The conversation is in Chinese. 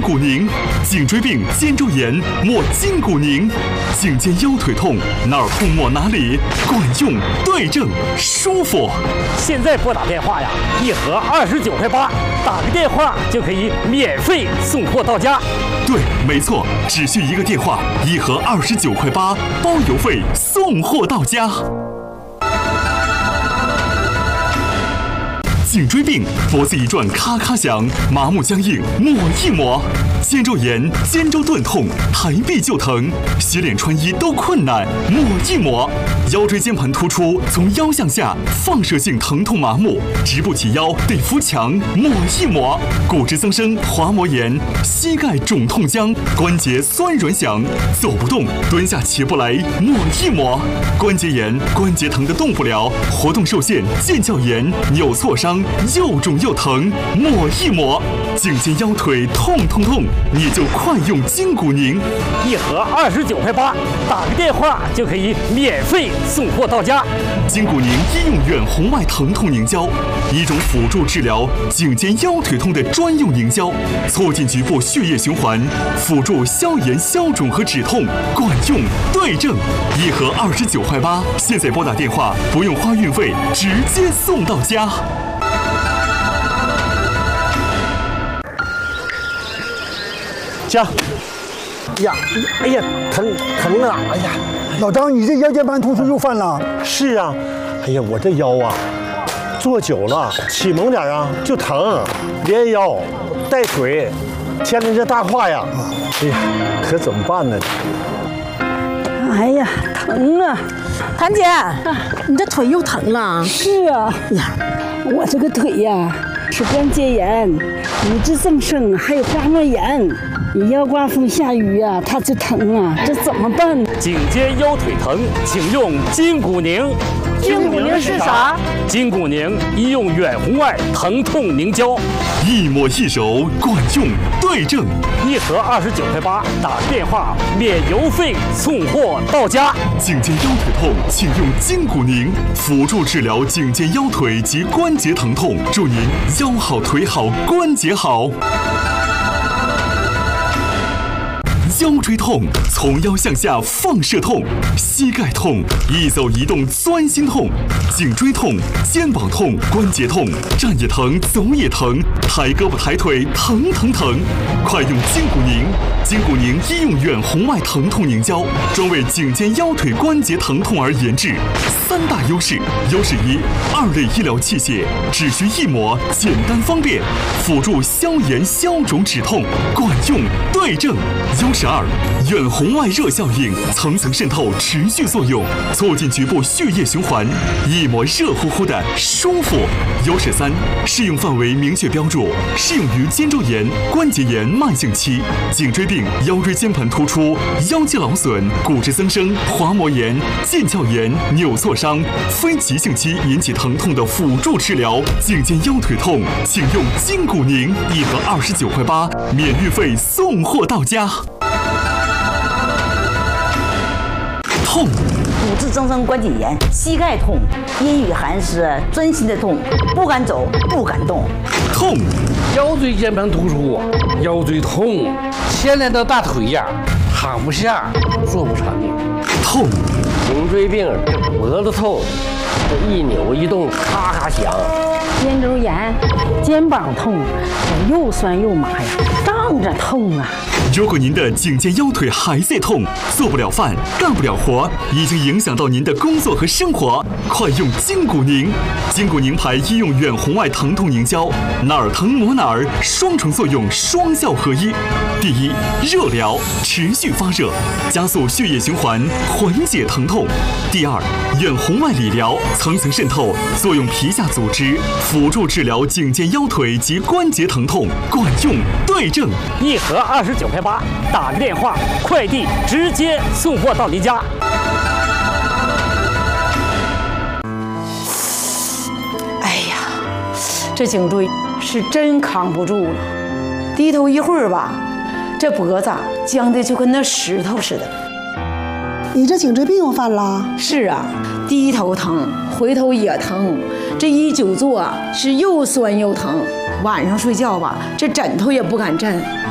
骨宁，颈椎病、肩周炎抹筋骨宁，颈肩腰腿痛哪儿痛抹哪里，管用对症舒服。 现在拨打电话呀，一盒29块8，打个电话就可以免费送货到家。 对，没错，只需一个电话，一盒29块8，包邮费，送货到家。颈椎病，脖子一转咔咔响，麻木僵硬抹一抹；肩周炎、肩周钝痛，抬臂就疼，洗脸穿衣都困难，抹一抹；腰椎间盘突出，从腰向下放射性疼痛麻木，直不起腰得扶墙，抹一抹；骨质增生、滑膜炎，膝盖肿痛僵，关节酸软响，走不动，蹲下起不来，抹一抹；关节炎、关节疼得动不了，活动受限、腱鞘炎、扭挫伤。又肿又疼，抹一抹；颈肩腰腿痛，你就快用筋骨宁， 一盒29块8，打个电话就可以免费送货到家。 筋骨宁医用远红外疼痛凝胶，一种辅助治疗颈肩腰腿痛的专用凝胶，促进局部血液循环，辅助消炎消肿和止痛，管用对症。一盒29块8，现在拨打电话不用花运费，直接送到家。 家，呀，哎呀，疼啊！哎呀， 老张，你这腰间盘突出又犯了？ 是啊，哎呀，我这腰啊，坐久了起猛点啊就疼，连腰带腿，牵着这大胯呀，哎呀，可怎么办呢？ 哎呀，疼啊！ 谭姐，你这腿又疼了？ 是啊，呀，我这个腿呀是关节炎、骨质增生，还有滑膜炎。你要刮风下雨啊，它就疼啊，这怎么办呢？ 颈肩腰腿疼，请用筋骨宁。 筋骨宁是啥？ 筋骨宁医用远红外疼痛凝胶， 一抹一揉，管用对症。 一盒29块8，打个电话免邮费送货到家。 颈肩腰腿痛，请用筋骨宁，辅助治疗颈肩腰腿及关节疼痛，祝您腰好腿好关节好。腰椎痛，从腰向下放射痛；膝盖痛，一走一动钻心痛；颈椎痛，肩膀痛，关节痛，站也疼，走也疼，抬胳膊抬腿疼。快用筋骨宁！筋骨宁医用远红外疼痛凝胶，专为颈肩腰腿关节疼痛而研制。3大优势：优势1，2类医疗器械，只需一抹，简单方便，辅助消炎消肿止痛，管用对症。优势2，远红外热效应，层层渗透，持续作用，促进局部血液循环，一抹热乎乎的舒服。优势3，适用范围明确标注，适用于肩周炎、关节炎慢性期、颈椎病、腰椎间盘突出、腰肌劳损、骨质增生、滑膜炎、腱鞘炎、扭挫伤、非急性期引起疼痛的辅助治疗。颈肩腰腿痛，请用筋骨宁，一盒29块8，免运费送货到家。痛， 骨质增生关节炎，膝盖痛，阴雨寒湿，钻心的痛，不敢走，不敢动。 痛， 腰椎间盘突出，腰椎痛，牵连到大腿呀，躺不下，坐不长。 痛， 颈椎病，脖子痛，这一扭一动咔咔响。 肩周炎、肩膀痛，又酸又麻呀，胀着痛啊。 如果您的颈肩腰腿还在痛，做不了饭，干不了活，已经影响到您的工作和生活，快用筋骨宁！筋骨宁牌医用远红外疼痛凝胶，哪儿疼抹哪儿，双重作用，双效合一。第一，热疗，持续发热，加速血液循环，缓解疼痛。第二，远红外理疗，层层渗透，作用皮下组织，辅助治疗颈肩腰腿及关节疼痛，管用对症。 一盒29块8，打个电话，快递直接送货到您家。 哎呀，这颈椎是真扛不住了，低头一会儿吧，这脖子僵的就跟那石头似的。 你这颈椎病又犯了？ 是啊，低头疼，回头也疼，这一久坐是又酸又疼，晚上睡觉吧，这枕头也不敢枕。